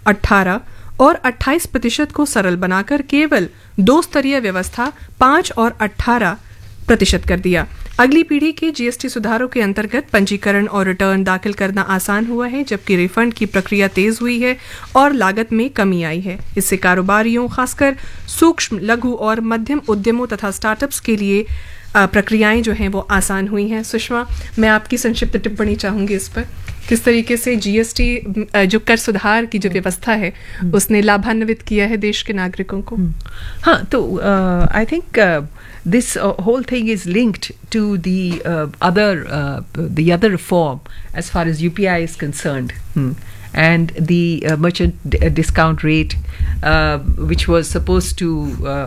18 और 28% को सरल बनाकर केवल 2 स्तरीय व्यवस्था 5 और 18% कर दिया। अगली पीढ़ी के जीएसटी सुधारों के अंतर्गत पंजीकरण और रिटर्न दाखिल करना आसान हुआ है, जबकि रिफंड की प्रक्रिया तेज हुई है और लागत में कमी आई है। इससे कारोबारियों, खासकर सूक्ष्म, लघु और मध्यम उद्यमों तथा स्टार्टअप्स के लिए प्रक्रियाएं जो हैं वो आसान हुई हैं। सुषमा, मैं आपकी संक्षिप्त टिप्पणी चाहूंगी इस पर, किस तरीके से जीएसटी जो कर सुधार की जो व्यवस्था है उसने लाभान्वित किया है देश के नागरिकों को। हाँ, तो I think this whole thing is linked to the other reform as far as UPI is concerned, and the merchant discount rate, which was supposed to,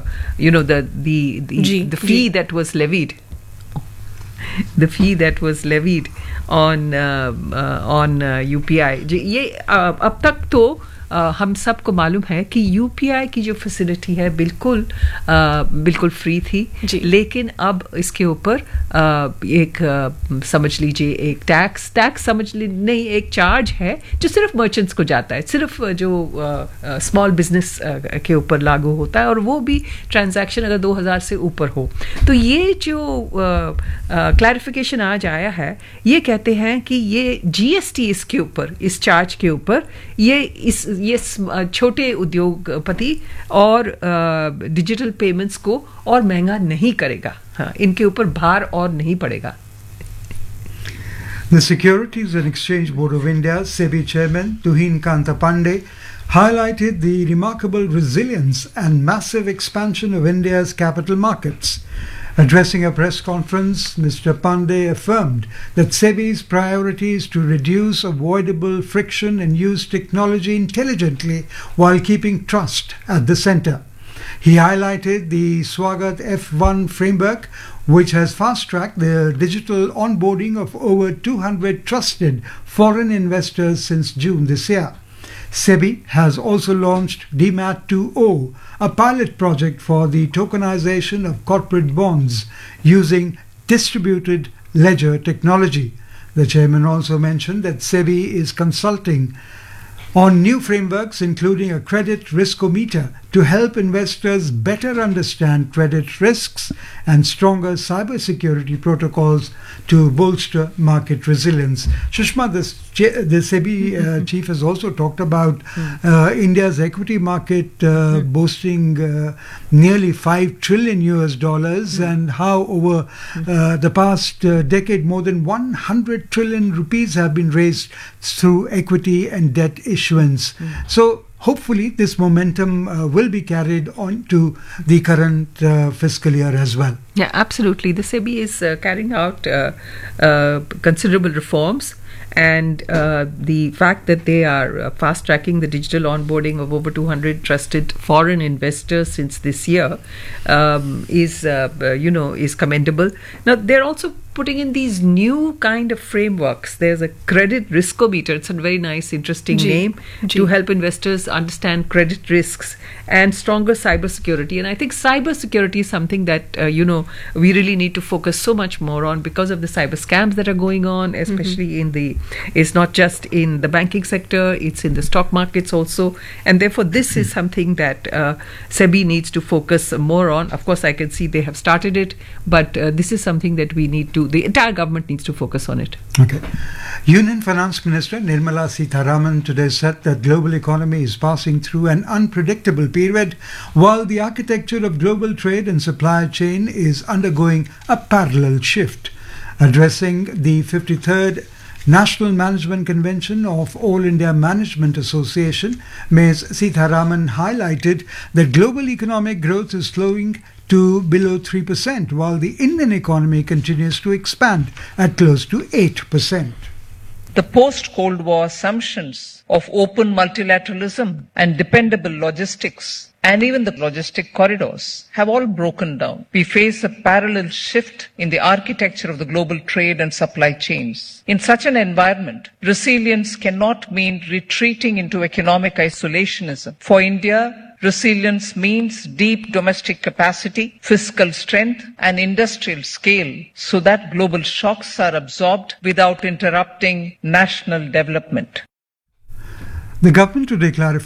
the fee that was levied. The fee that was levied on UPI, ये अब तक तो हम सबको मालूम है कि UPI की जो फैसिलिटी है बिल्कुल फ्री थी, लेकिन अब इसके ऊपर एक समझ लीजिए एक टैक्स समझ लीजिए नहीं, एक चार्ज है जो सिर्फ मर्चेंट्स को जाता है, सिर्फ जो स्मॉल बिजनेस के ऊपर लागू होता है, और वो भी ट्रांजैक्शन अगर 2000 से ऊपर हो। तो ये जो क्लैरिफिकेशन आज आया है, ये कहते हैं कि ये जीएसटी इसके ऊपर, इस चार्ज के ऊपर, ये छोटे उद्योगपति और डिजिटल पेमेंट्स को और महंगा नहीं करेगा। हाँ, इनके ऊपर भार और नहीं पड़ेगा। The Securities and Exchange Board of India, SEBI Chairman Tuhin Kanta Pandey, highlighted the remarkable resilience and massive expansion of India's capital markets. Addressing a press conference, Mr. Pandey affirmed that SEBI's priority is to reduce avoidable friction and use technology intelligently while keeping trust at the center. He highlighted the Swagat F1 framework, which has fast-tracked the digital onboarding of over 200 trusted foreign investors since June this year. SEBI has also launched DMAT 2.0, a pilot project for the tokenization of corporate bonds using distributed ledger technology. The chairman also mentioned that SEBI is consulting on new frameworks, including a credit riskometer, to help investors better understand credit risks, and stronger cybersecurity protocols to bolster market resilience. Sushma, the SEBI chief has also talked about India's equity market boasting nearly $5 trillion and how over the past decade more than 100 trillion rupees have been raised through equity and debt issuance. So hopefully this momentum will be carried on to the current fiscal year as well. Yeah, absolutely. The SEBI is carrying out considerable reforms, and the fact that they are fast-tracking the digital onboarding of over 200 trusted foreign investors since this year is commendable. Now, they're also putting in these new kind of frameworks. There's a credit riskometer. It's a very nice, interesting name to help investors understand credit risks, and stronger cybersecurity. And I think cybersecurity is something that, we really need to focus so much more on because of the cyber scams that are going on, especially it's not just in the banking sector, it's in the stock markets also. And therefore, this is something that SEBI needs to focus more on. Of course, I can see they have started it, but this is something that the entire government needs to focus on it. Okay. Union Finance Minister Nirmala Sitharaman today said that global economy is passing through an unpredictable period, while the architecture of global trade and supply chain is undergoing a parallel shift. Addressing the 53rd National Management Convention of All India Management Association, Ms. Sitharaman highlighted that global economic growth is slowing to below 3%, while the Indian economy continues to expand at close to 8%. The post-Cold War assumptions of open multilateralism and dependable logistics, and even the logistic corridors, have all broken down. We face a parallel shift in the architecture of the global trade and supply chains. In such an environment, resilience cannot mean retreating into economic isolationism. For India, resilience means deep domestic capacity, fiscal strength, and industrial scale so that global shocks are absorbed without interrupting national development. The government today clarified